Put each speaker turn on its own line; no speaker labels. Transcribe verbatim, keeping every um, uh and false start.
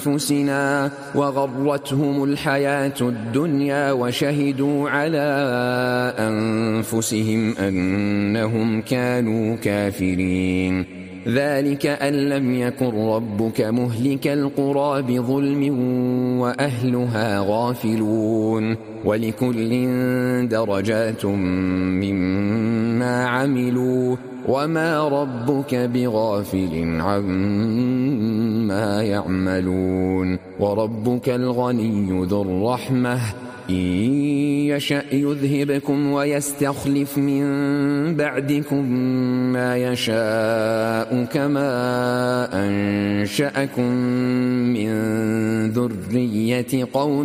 أنفسنا وغرتهم الحياة الدنيا وشهدوا على أنفسهم أنهم كانوا كافرين. ذلك أن لم يكن ربك مهلك القرى بظلم وأهلها غافلون. ولكل درجات مما عملوا وما ربك بغافل عما يعملون. وربك الغني ذو الرحمة إن يشأ يذهبكم ويستخلف من بعدكم ما يشاء كما أنشأكم من ذرية قوم